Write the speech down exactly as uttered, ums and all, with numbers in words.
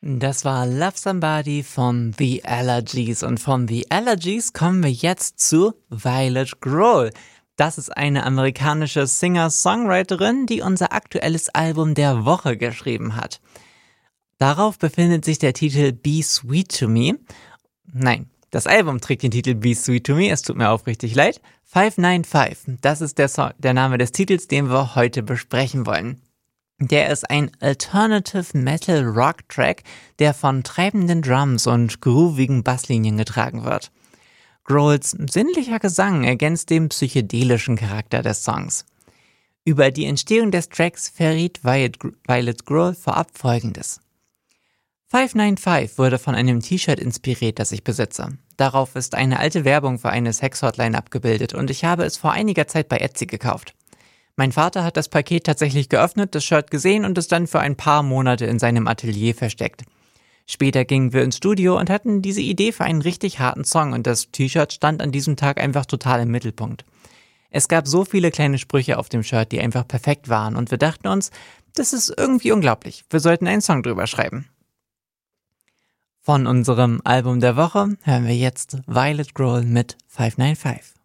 Das war Love Somebody von The Allergies und von The Allergies kommen wir jetzt zu Violet Grohl. Das ist eine amerikanische Singer-Songwriterin, die unser aktuelles Album der Woche geschrieben hat. Darauf befindet sich der Titel Be Sweet to Me. Nein, das Album trägt den Titel Be Sweet to Me, es tut mir aufrichtig leid. fünf neun fünf, das ist der, Song, der Name des Titels, den wir heute besprechen wollen. Der ist ein Alternative Metal Rock Track, der von treibenden Drums und groovigen Basslinien getragen wird. Grohls sinnlicher Gesang ergänzt den psychedelischen Charakter des Songs. Über die Entstehung des Tracks verriet Violet, Violet Grohl vorab Folgendes. fünf neun fünf wurde von einem T-Shirt inspiriert, das ich besitze. Darauf ist eine alte Werbung für eine Sex-Hotline abgebildet und ich habe es vor einiger Zeit bei Etsy gekauft. Mein Vater hat das Paket tatsächlich geöffnet, das Shirt gesehen und es dann für ein paar Monate in seinem Atelier versteckt. Später gingen wir ins Studio und hatten diese Idee für einen richtig harten Song und das T-Shirt stand an diesem Tag einfach total im Mittelpunkt. Es gab so viele kleine Sprüche auf dem Shirt, die einfach perfekt waren und wir dachten uns, das ist irgendwie unglaublich, wir sollten einen Song drüber schreiben. Von unserem Album der Woche hören wir jetzt Violet Grohl mit fünf neun fünf.